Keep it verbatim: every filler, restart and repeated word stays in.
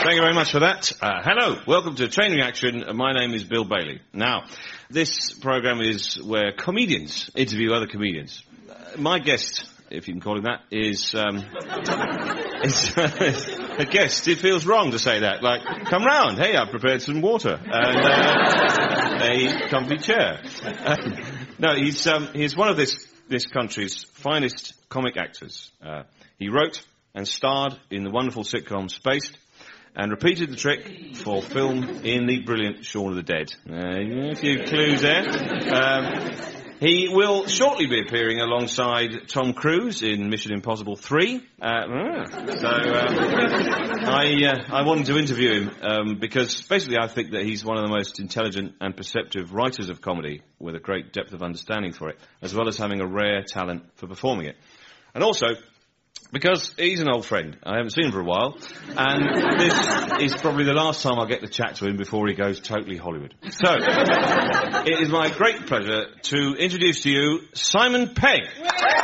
Thank you very much for that. Uh, hello, welcome to Train Reaction. My name is Bill Bailey. Now, this programme is where comedians interview other comedians. Uh, my guest, if you can call him that, is, um, is uh, a guest. It feels wrong to say that. Like, come round. Hey, I've prepared some water and uh, a comfy chair. Uh, no, he's um, he's one of this this country's finest comic actors. Uh, he wrote and starred in the wonderful sitcom Spaced, and repeated the trick for film in the brilliant Shaun of the Dead. Uh, a few clues there. Um, he will shortly be appearing alongside Tom Cruise in Mission Impossible three. Uh, so um, I uh, I wanted to interview him um, because basically I think that he's one of the most intelligent and perceptive writers of comedy, with a great depth of understanding for it, as well as having a rare talent for performing it. And also, because he's an old friend. I haven't seen him for a while, and this is probably the last time I'll get to chat to him before he goes totally Hollywood. So, it is my great pleasure to introduce to you Simon Pegg.